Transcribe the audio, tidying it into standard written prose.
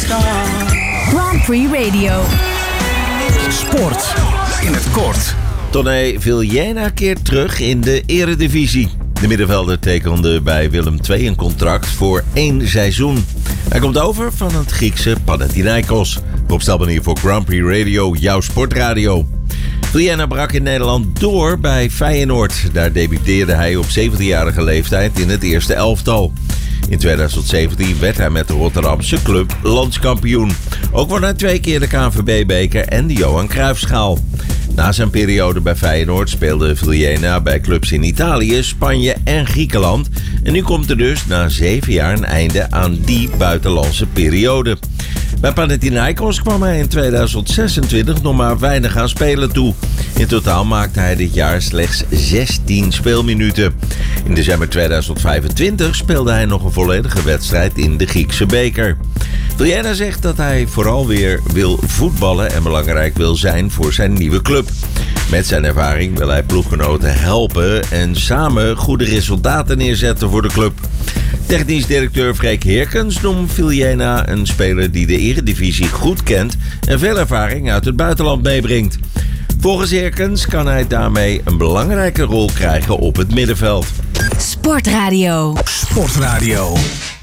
Grand Prix Radio. Sport in het kort. Tonné Vilhena keert terug in de Eredivisie. De middenvelder tekende bij Willem II een contract voor 1 seizoen. Hij komt over van het Griekse Panathinaikos. Opstelbanier voor Grand Prix Radio, jouw sportradio. Vilhena brak in Nederland door bij Feyenoord. Daar debuteerde hij op 17-jarige leeftijd in het eerste elftal. In 2017 werd hij met de Rotterdamse club landskampioen. Ook won hij 2 keer de KNVB-beker en de Johan Cruijffschaal. Na zijn periode bij Feyenoord speelde Vilhena bij clubs in Italië, Spanje en Griekenland. En nu komt er dus na 7 jaar een einde aan die buitenlandse periode. Bij Panathinaikos kwam hij in 2026 nog maar weinig aan spelen toe. In totaal maakte hij dit jaar slechts 16 speelminuten. In december 2025 speelde hij nog een volledige wedstrijd in de Griekse beker. Vilhena zegt dat hij vooral weer wil voetballen en belangrijk wil zijn voor zijn nieuwe club. Met zijn ervaring wil hij ploeggenoten helpen en samen goede resultaten neerzetten voor de club. Technisch directeur Freek Heerkens noemt Vilhena een speler die de Eredivisie goed kent en veel ervaring uit het buitenland meebrengt. Volgens Heerkens kan hij daarmee een belangrijke rol krijgen op het middenveld. Sportradio. Sportradio.